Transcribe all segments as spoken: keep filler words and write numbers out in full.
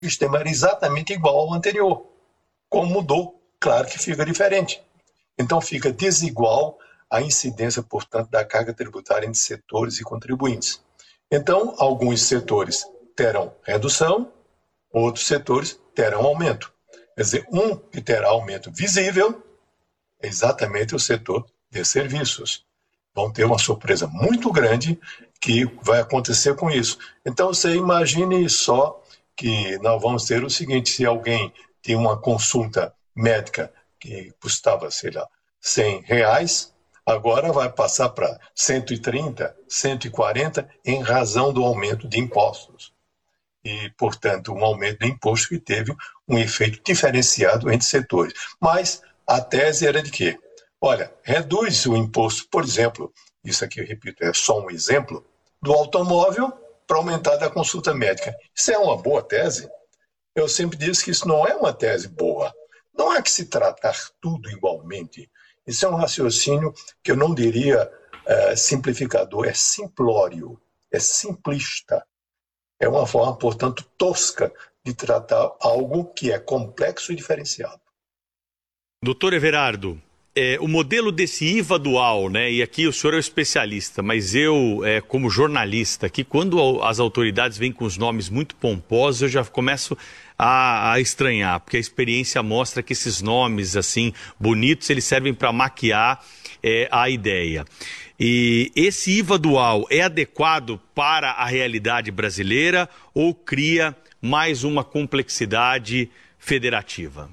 O sistema era exatamente igual ao anterior. Como mudou, claro que fica diferente. Então fica desigual a incidência, portanto, da carga tributária entre setores e contribuintes. Então, alguns setores terão redução, outros setores terão aumento. Quer dizer, um que terá aumento visível é exatamente o setor de serviços. Vão ter uma surpresa muito grande que vai acontecer com isso. Então, você imagine só que nós vamos ter o seguinte: se alguém tem uma consulta médica que custava, sei lá, cem reais, agora vai passar para cento e trinta, cento e quarenta em razão do aumento de impostos. E, portanto, um aumento de imposto que teve um efeito diferenciado entre setores. Mas a tese era de quê? Olha, reduz o imposto, por exemplo, isso aqui eu repito, é só um exemplo, do automóvel para aumentar da consulta médica. Isso é uma boa tese? Eu sempre disse que isso não é uma tese boa. Não há que se tratar tudo igualmente. Isso é um raciocínio que eu não diria é, simplificador, é simplório, é simplista. É uma forma, portanto, tosca de tratar algo que é complexo e diferenciado. Doutor Everardo, é, o modelo desse I V A dual, né, e aqui o senhor é o especialista, mas eu, é, como jornalista, que quando as autoridades vêm com os nomes muito pomposos, eu já começo a, a estranhar, porque a experiência mostra que esses nomes, assim, bonitos, eles servem para maquiar é, a ideia. E esse I V A dual é adequado para a realidade brasileira ou cria mais uma complexidade federativa?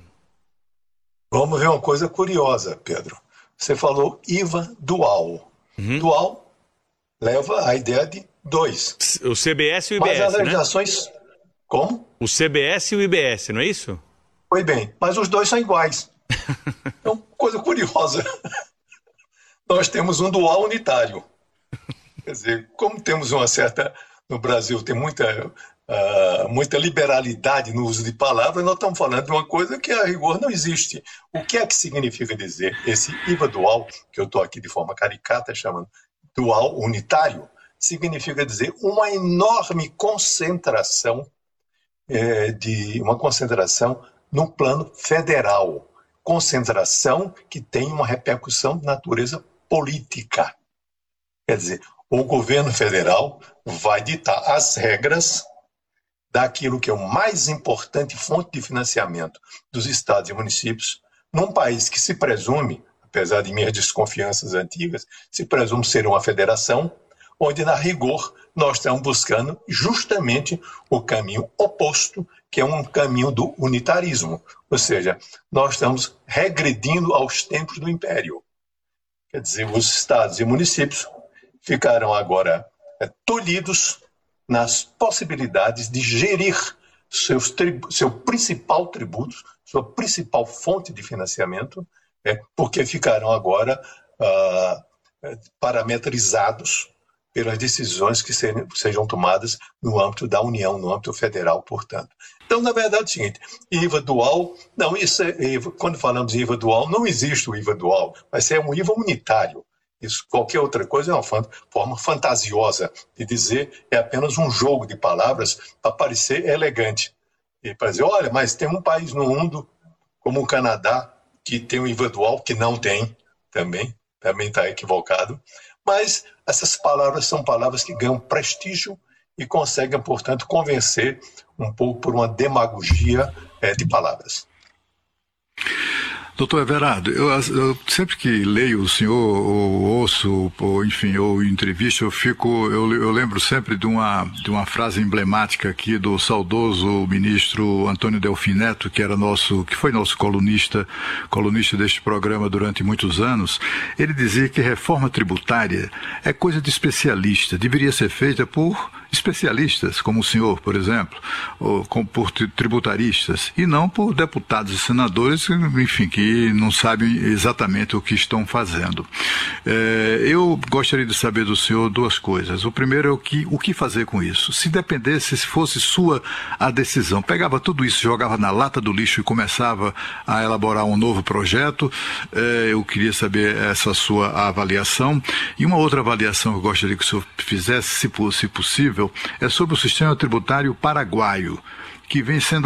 Vamos ver uma coisa curiosa, Pedro. Você falou I V A dual. Uhum. Dual leva a ideia de dois. O C B S e o I B S, mas as né? legislações... Como? O C B S e o I B S, não é isso? Foi bem, mas os dois são iguais. Então, coisa curiosa. Nós temos um dual unitário. Quer dizer, como temos uma certa... No Brasil tem muita, uh, muita liberalidade no uso de palavras, nós estamos falando de uma coisa que a rigor não existe. O que é que significa dizer esse I V A dual, que eu estou aqui de forma caricata chamando dual unitário, significa dizer uma enorme concentração, é, de, uma concentração no plano federal. Concentração que tem uma repercussão de natureza política. Quer dizer, o governo federal vai ditar as regras daquilo que é o mais importante fonte de financiamento dos estados e municípios, num país que se presume, apesar de minhas desconfianças antigas, se presume ser uma federação, onde, na rigor, nós estamos buscando justamente o caminho oposto, que é um caminho do unitarismo. Ou seja, nós estamos regredindo aos tempos do Império. Quer dizer, os estados e municípios ficarão agora é, tolhidos nas possibilidades de gerir seus tribu- seu principal tributo, sua principal fonte de financiamento, é, porque ficarão agora ah, parametrizados pelas decisões que serem, sejam tomadas no âmbito da União, no âmbito federal, portanto. Então, na verdade, é o seguinte, I V A dual, não, isso é, quando falamos de I V A dual, não existe o I V A dual, mas é um I V A unitário. Isso, qualquer outra coisa é uma forma fantasiosa de dizer, é apenas um jogo de palavras para parecer elegante. E para dizer, olha, mas tem um país no mundo, como o Canadá, que tem um I V A dual, que não tem também, também está equivocado. Mas essas palavras são palavras que ganham prestígio e conseguem, portanto, convencer um pouco por uma demagogia é, de palavras. Doutor Everardo, eu, eu sempre que leio o senhor, ou ouço, ou enfim, ou entrevista, eu fico, eu, eu lembro sempre de uma, de uma frase emblemática aqui do saudoso ministro Antônio Delfim Neto, que era nosso, que foi nosso colunista, colunista deste programa durante muitos anos. Ele dizia que reforma tributária é coisa de especialista, deveria ser feita por especialistas, como o senhor, por exemplo, ou com, por tributaristas, e não por deputados e senadores, enfim, que não sabem exatamente o que estão fazendo. É, eu gostaria de saber do senhor duas coisas. O primeiro é o que, o que fazer com isso. Se dependesse, se fosse sua a decisão, pegava tudo isso, jogava na lata do lixo e começava a elaborar um novo projeto, é, eu queria saber essa sua avaliação. E uma outra avaliação que eu gostaria que o senhor fizesse, se, se possível, é sobre o sistema tributário paraguaio, que vem sendo